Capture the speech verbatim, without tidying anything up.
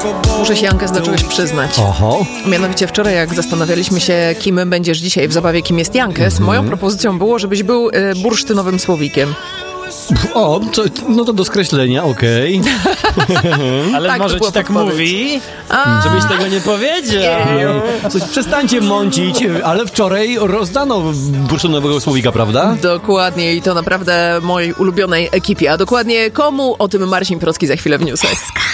Muszę się, Jankę, do czegoś przyznać. Oho. Mianowicie wczoraj, jak zastanawialiśmy się, kim będziesz dzisiaj w zabawie, kim jest Jankes, Mhm. moją propozycją było, żebyś był y, bursztynowym słowikiem. O, to, no to do skreślenia, okej. Ale Tak, to może była ci tak podpowiedź. mówi, A, żebyś tego nie powiedział. Coś, przestańcie mącić, ale wczoraj rozdano bursztynowego słowika, prawda? dokładnie, i to naprawdę mojej ulubionej ekipie. A dokładnie komu? O tym Marcin Procki za chwilę w newsach.